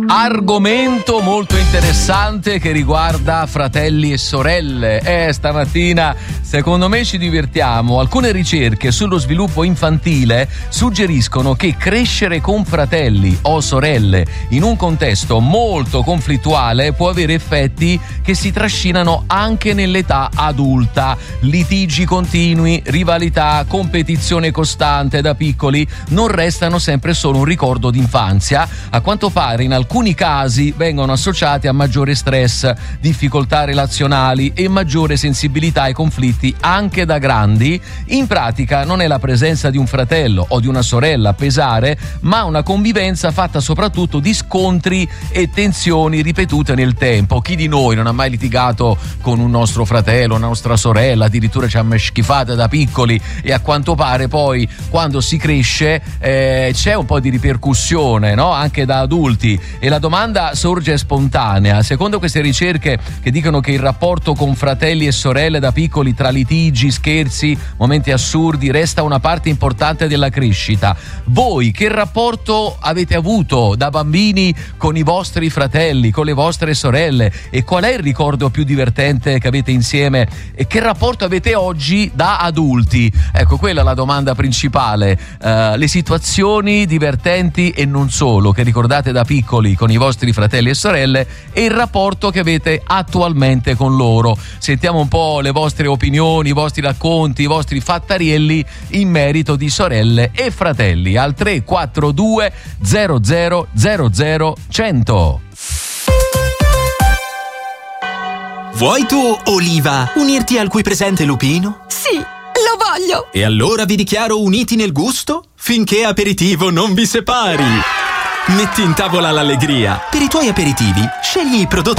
Argomento molto interessante che riguarda fratelli e sorelle. Stamattina secondo me ci divertiamo. Alcune ricerche sullo sviluppo infantile suggeriscono che crescere con fratelli o sorelle in un contesto molto conflittuale può avere effetti che si trascinano anche nell'età adulta. Litigi continui, rivalità, competizione costante da piccoli non restano sempre solo un ricordo d'infanzia. A quanto pare in alcuni casi vengono associati a maggiore stress, difficoltà relazionali e maggiore sensibilità ai conflitti anche da grandi. In pratica non è la presenza di un fratello o di una sorella a pesare, ma una convivenza fatta soprattutto di scontri e tensioni ripetute nel tempo. Chi di noi non ha mai litigato con un nostro fratello, una nostra sorella, addirittura ci ha schifate da piccoli, e a quanto pare poi quando si cresce c'è un po' di ripercussione, no? Anche da adulti. E la domanda sorge spontanea: secondo queste ricerche che dicono che il rapporto con fratelli e sorelle da piccoli, tra litigi, scherzi, momenti assurdi, resta una parte importante della crescita, voi che rapporto avete avuto da bambini con i vostri fratelli, con le vostre sorelle, e qual è il ricordo più divertente che avete insieme, e che rapporto avete oggi da adulti? Ecco, quella è la domanda principale. Le situazioni divertenti e non solo che ricordate da piccoli con i vostri fratelli e sorelle, e il rapporto che avete attualmente con loro. Sentiamo un po' le vostre opinioni, i vostri racconti, i vostri fattarielli in merito di sorelle e fratelli al 342 00 00 100. Vuoi tu, Oliva, unirti al qui presente Lupino? Sì, lo voglio! E allora vi dichiaro uniti nel gusto finché aperitivo non vi separi. Metti in tavola l'allegria. Per i tuoi aperitivi, scegli i prodotti